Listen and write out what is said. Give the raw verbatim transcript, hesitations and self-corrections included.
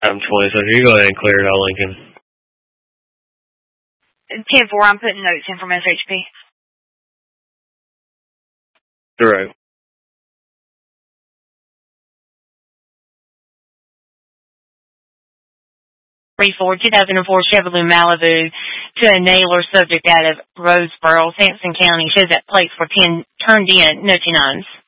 I'm twenty, so you go ahead and clear it out, Lincoln. ten four, I'm putting notes in from S H P. Correct. three four, two thousand four Chevrolet Malibu to a nailer subject out of Roseboro, Sampson County. Shows that plates were ten, turned in, no two nines.